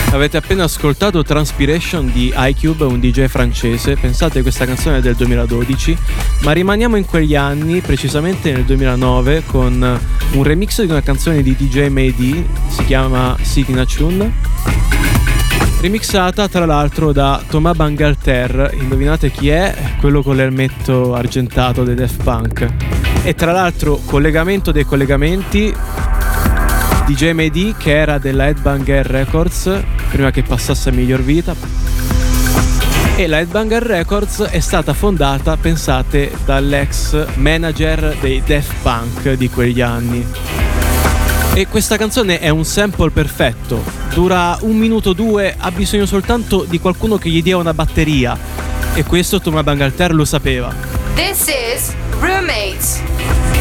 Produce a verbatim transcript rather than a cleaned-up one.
Avete appena ascoltato Transpiration di iCube, un D J francese. Pensate, questa canzone è del duemiladodici, ma rimaniamo in quegli anni, precisamente nel duemilanove, con un remix di una canzone di D J Mehdi, si chiama Signature, remixata tra l'altro da Thomas Bangalter. Indovinate chi è? Quello con l'elmetto argentato dei Daft Punk. E tra l'altro, collegamento dei collegamenti, D J Mehdi, che era della Headbanger Records prima che passasse a Miglior Vita, e la Headbanger Records è stata fondata, pensate, dall'ex manager dei Daft Punk di quegli anni. E questa canzone è un sample perfetto, dura un minuto due, ha bisogno soltanto di qualcuno che gli dia una batteria, e questo Thomas Bangalter lo sapeva. This is Roommates.